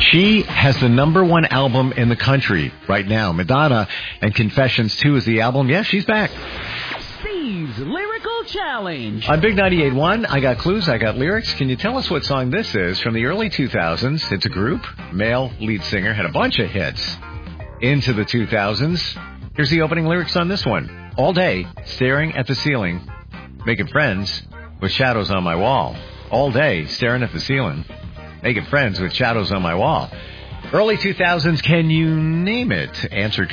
She has the #1 album in the country right now. Madonna and Confessions 2 is the album. Yeah, she's back. Steve's Lyrical Challenge. On Big 98.1, I got clues, I got lyrics. Can you tell us what song this is? From the early 2000s. It's a group. Male lead singer had a bunch of hits. Into the 2000s. Here's the opening lyrics on this one. All day, staring at the ceiling, making friends with shadows on my wall. All day, staring at the ceiling, making friends with shadows on my wall. Early 2000s, can you name it? Answer